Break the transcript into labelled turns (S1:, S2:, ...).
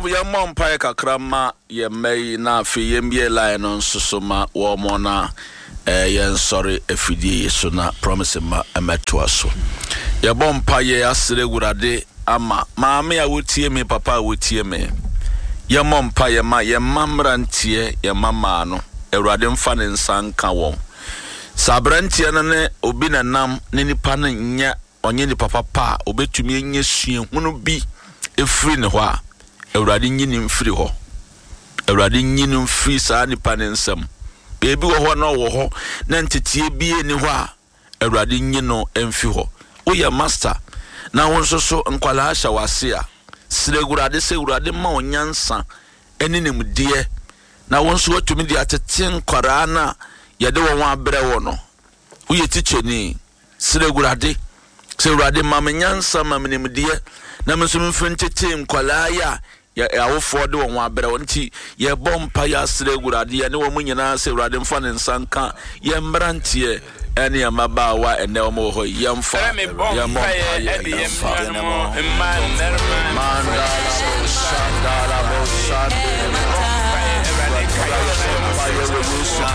S1: Ɔsɔfo yɛ mmɔ mpae kakra ma yɛ mmɛyi na afei yɛmbie line no nso so ma wɔn na yɛn sɔre afidie so na promise ma ɛmɛtoa so. Yɛbɔ mpae yɛ asere wurade ama maame a wotie me papa a wotie me. Yɛmmɔ mpae yɛ ma yɛ mmrantie yɛ mama no. Awurade mfa ne nsa nka wɔn. Sabrantie no ne obi na nam ne nipa no nya onye ni papa pa obetumi enye suahunu bi efiri ne ho a Awurade nyini mfiri ho. Awurade nyini mfiri saa nipa ne nsam. Beebi wo ho na wo ho na ntetie bi eni ho a Awurade nyino emfi ho. Wo ya master na won so nkwala ahya wase a sire Awurade se Awurade ma onyansa eni nimdie na won so watumi di atete nkwara na yede wo abrɛ wo no. Wo ye teacher ni sire Awurade se Awurade ma menyansa ma nimdie na menso mfentete nkwala ya awofo de wo abrɛ wo nti ye bompa ya sire Awurade ye ne wo nyina se Awurade mfa ne nsanka ye mbrantie ene ya mabawa ene wo mo ho yemfa yemfa